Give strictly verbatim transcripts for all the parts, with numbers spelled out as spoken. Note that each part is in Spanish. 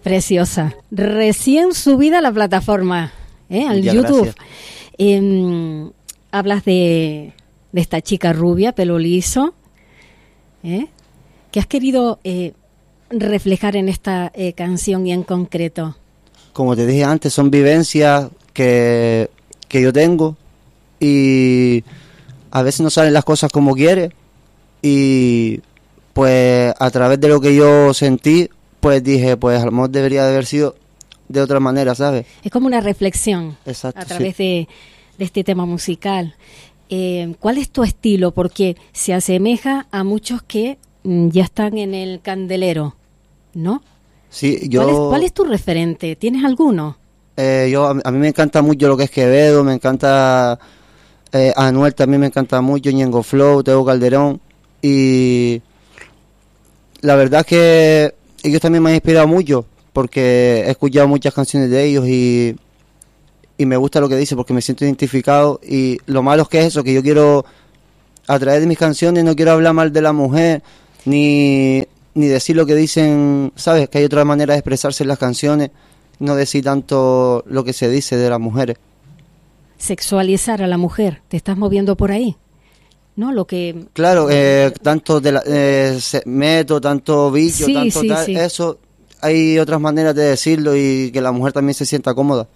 Preciosa. Recién subida a la plataforma, ¿eh? al Muchas YouTube. gracias. Eh, hablas de, de esta chica rubia, pelo liso, ¿eh? ¿Qué has querido eh, reflejar en esta eh, canción y en concreto? Como te dije antes, son vivencias que, que yo tengo y a veces no salen las cosas como quiere y pues a través de lo que yo sentí, pues dije, pues a lo mejor debería de haber sido de otra manera, ¿sabes? Es como una reflexión. Exacto, a través sí. de, de este tema musical. Eh, ¿Cuál es tu estilo? Porque se asemeja a muchos que mm, ya están en el candelero, ¿no? Sí, yo, ¿Cuál es, cuál es tu referente? ¿Tienes alguno? eh, yo a, a mí me encanta mucho lo que es Quevedo, me encanta eh, Anuel también me encanta mucho, Ñengo Flow, Tego Calderón y la verdad es que ellos también me han inspirado mucho porque he escuchado muchas canciones de ellos y, y me gusta lo que dice porque me siento identificado y lo malo es que es eso, que yo quiero a través de mis canciones no quiero hablar mal de la mujer ni, ni decir lo que dicen, ¿sabes? Que hay otra manera de expresarse en las canciones, no decir tanto lo que se dice de las mujeres. Sexualizar a la mujer, te estás moviendo por ahí, ¿no? Lo que... Claro, eh, tanto de la, eh, se- meto, tanto bicho, Sí, tanto sí, tal, sí. eso, hay otras maneras de decirlo y que la mujer también se sienta cómoda.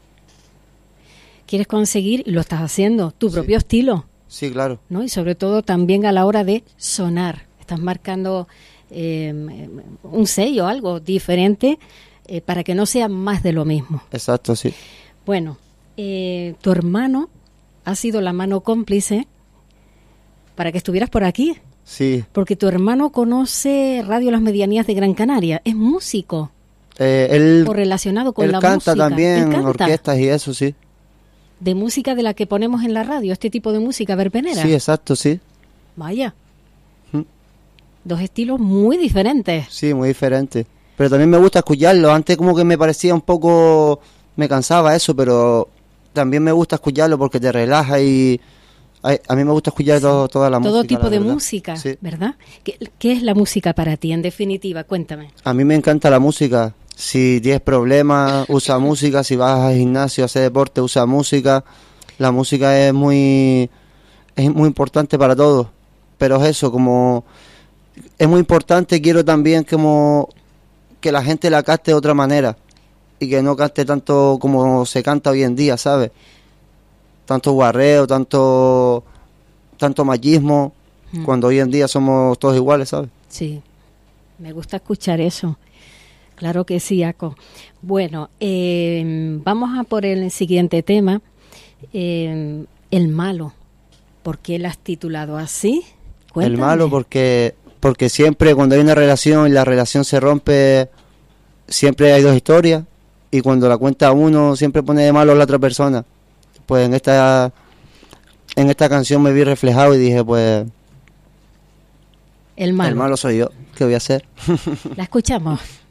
Quieres conseguir, y lo estás haciendo, tu propio estilo, Sí, claro. ¿no? Y sobre todo también a la hora de sonar. Estás marcando eh, un sello, algo diferente, eh, para que no sea más de lo mismo. Exacto, sí. Bueno, eh, tu hermano ha sido la mano cómplice para que estuvieras por aquí, Sí. porque tu hermano conoce Radio Las Medianías de Gran Canaria, es músico Eh, él o relacionado con él la canta música. también, Él canta orquestas y eso, sí. de música de la que ponemos en la radio, este tipo de música verbenera. Sí, exacto, sí. Vaya, Mm. dos estilos muy diferentes. Sí, muy diferente. Pero también me gusta escucharlo. Antes como que me parecía un poco... Me cansaba eso, pero también me gusta escucharlo porque te relaja y... A, a mí me gusta escuchar Sí. todo, toda la música. Todo tipo la de verdad. música, Sí. ¿verdad? ¿Qué, qué es la música para ti, en definitiva? Cuéntame. A mí me encanta la música. Si tienes problemas, usa música. Si vas al gimnasio a hacer deporte, usa música. La música es muy es muy importante para todos. Pero es eso, como es muy importante, quiero también como que la gente la cante de otra manera y que no cante tanto como se canta hoy en día, ¿sabes? Tanto guarreo, tanto tanto machismo, Mm. cuando hoy en día somos todos iguales, ¿sabes? Sí, me gusta escuchar eso. Claro que sí, Aco. Bueno, eh, vamos a por el siguiente tema. Eh, el malo. ¿Por qué lo has titulado así? Cuéntame. El malo porque porque siempre cuando hay una relación y la relación se rompe, siempre hay dos historias y cuando la cuenta uno siempre pone de malo a la otra persona. Pues en esta en esta canción me vi reflejado y dije, pues El malo. el malo soy yo, ¿qué voy a hacer? La escuchamos.